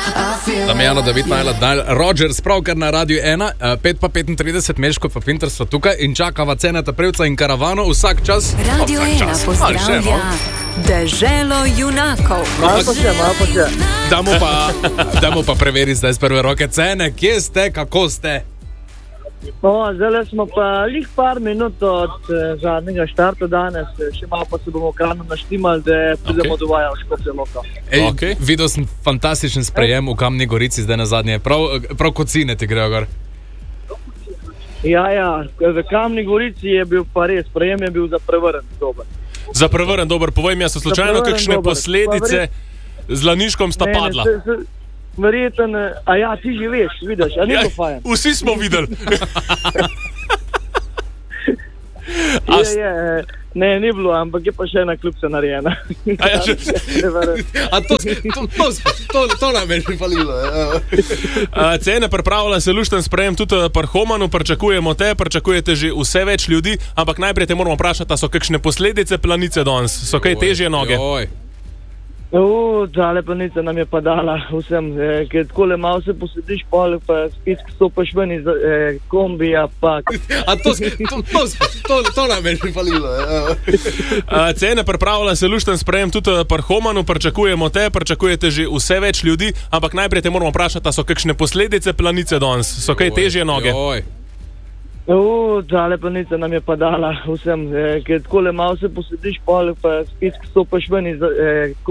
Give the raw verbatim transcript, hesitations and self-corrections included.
Damjano, David, Najla, Dajl, Rogers, pravkar na Radiu ena, pet pa petintrideset, Meško pa Pinter sva tukaj in čakava Ceneta Prevca in Karavano vsak čas. Radio ena pozdravlja Deželo junakov. Malo pa še, malo pa še. Damo pa, damo pa preveriti zdaj z prve roke. Cene, kje ste, kako ste? No, zdaj smo pa lih par minut od eh, zadnjega štarta danes, še malo pa se bomo krano naštimali, da pridemo Okay. do vaja v Škofjo Loko. Ej, Okej. Videl sem fantastičen sprejem v Kamni Gorici zdaj na zadnje. Prav, prav kocine ti grejo gor. Ja, ja, v Kamni Gorici je bil pa res, sprejem je bil za prevrn dober. Za prevrn dober, povej mi, a so slučajno prevrn kakšne dober. posledice z Laniškom sta Ne, ne, padla? se- se- Verjeten, a ja, ti že veš, vidiš, a ni Ja, to fajn. vsi smo videli. Je, je, eh, ne, ni bilo, ampak je pa še ena klubca narejena. A ja, že- A to, to, to, to, to nam je že falilo. A, Cene pripravlja se lušten sprejem tudi pri Homanu, pričakujemo te, pričakujete že vse več ljudi, ampak najprej te moramo vprašati, a so kakšne posledice planice danes, so kaj težje noge? Joj. O, tale planica nam je pa dala vsem, eh, ker takole malo se posediš, pol pa spet stopaš ven iz eh, kombija, pa A to, to, to, to, to nam je že falilo. A, Cene pripravlja se lušten sprejem tudi pri Homanu, pričakujemo te, pričakujete že vse več ljudi, ampak najprej te moramo vprašati, a so kakšne posledice planice danes, so kaj težje noge? Joj. o, tale planica nam je pa dala vsem, eh, ker takole malo se posediš, pol pa spet stopaš ven iz eh,